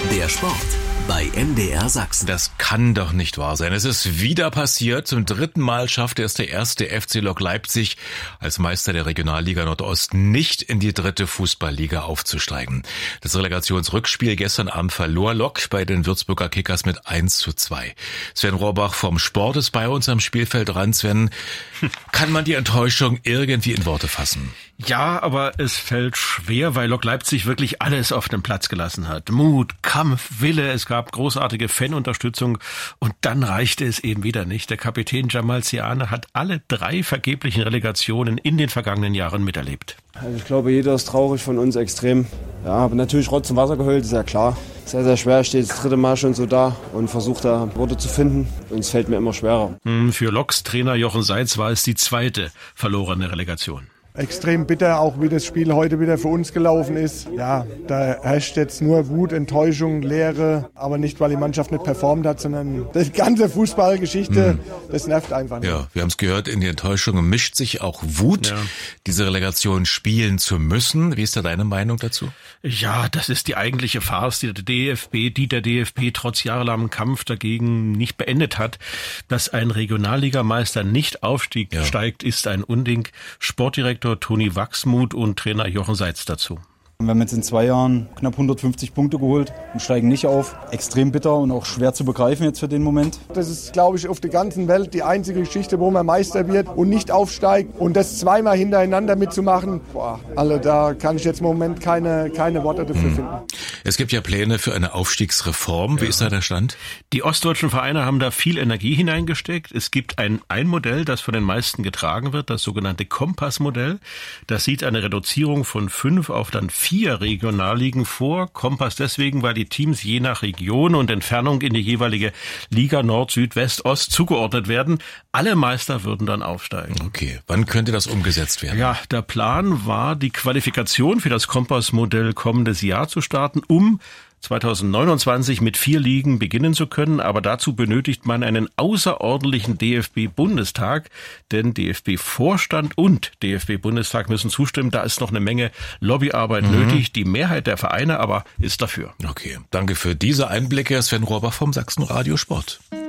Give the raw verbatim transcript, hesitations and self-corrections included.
Der Sport bei M D R Sachsen. Das kann doch nicht wahr sein. Es ist wieder passiert. Zum dritten Mal schaffte es der erste F C Lok Leipzig als Meister der Regionalliga Nordost nicht in die dritte Fußballliga aufzusteigen. Das Relegationsrückspiel gestern Abend verlor Lok bei den Würzburger Kickers mit eins zu zwei. Sven Rohrbach vom Sport ist bei uns am Spielfeld dran. Sven, kann man die Enttäuschung irgendwie in Worte fassen? Ja, aber es fällt schwer, weil Lok Leipzig wirklich alles auf den Platz gelassen hat. Mut, Kampf, Wille, es gab großartige Fanunterstützung und dann reichte es eben wieder nicht. Der Kapitän Jamal Siane hat alle drei vergeblichen Relegationen in den vergangenen Jahren miterlebt. Also ich glaube, jeder ist traurig von uns extrem. Ja, aber natürlich Rotz und Wasser geheult, ist ja klar. Sehr, sehr schwer, steht das dritte Mal schon so da und versucht da Worte zu finden. Und es fällt mir immer schwerer. Für Loks Trainer Jochen Seitz war es die zweite verlorene Relegation. Extrem bitter, auch wie das Spiel heute wieder für uns gelaufen ist. Ja, da herrscht jetzt nur Wut, Enttäuschung, Leere, aber nicht, weil die Mannschaft nicht performt hat, sondern die ganze Fußballgeschichte, mhm. das nervt einfach nicht. Ja, wir haben es gehört, in die Enttäuschung mischt sich auch Wut, ja. diese Relegation spielen zu müssen. Wie ist da deine Meinung dazu? Ja, das ist die eigentliche Farce, die der D F B, die der D F B trotz jahrelangem Kampf dagegen nicht beendet hat. Dass ein Regionalligameister nicht aufsteigt, ja. steigt, ist ein Unding. Sportdirektor Toni Wachsmuth und Trainer Jochen Seitz dazu. Wir haben jetzt in zwei Jahren knapp hundertfünfzig Punkte geholt und steigen nicht auf. Extrem bitter und auch schwer zu begreifen jetzt für den Moment. Das ist, glaube ich, auf der ganzen Welt die einzige Geschichte, wo man Meister wird und nicht aufsteigt. Und das zweimal hintereinander mitzumachen, boah, also da kann ich jetzt im Moment keine, keine Worte dafür finden. Es gibt ja Pläne für eine Aufstiegsreform. Wie ja. ist da der Stand? Die ostdeutschen Vereine haben da viel Energie hineingesteckt. Es gibt ein, ein Modell, das von den meisten getragen wird, das sogenannte Kompass-Modell. Das sieht eine Reduzierung von fünf auf dann vier Regionalligen vor. Kompass deswegen, weil die Teams je nach Region und Entfernung in die jeweilige Liga Nord, Süd, West, Ost zugeordnet werden. Alle Meister würden dann aufsteigen. Okay, wann könnte das umgesetzt werden? Ja, der Plan war, die Qualifikation für das Kompass-Modell kommendes Jahr zu starten, um zweitausendneunundzwanzig mit vier Ligen beginnen zu können, aber dazu benötigt man einen außerordentlichen D F B-Bundestag, denn D F B-Vorstand und D F B-Bundestag müssen zustimmen. Da ist noch eine Menge Lobbyarbeit mhm. nötig. Die Mehrheit der Vereine aber ist dafür. Okay, danke für diese Einblicke, Sven Rohrbach vom Sachsen Radio Sport.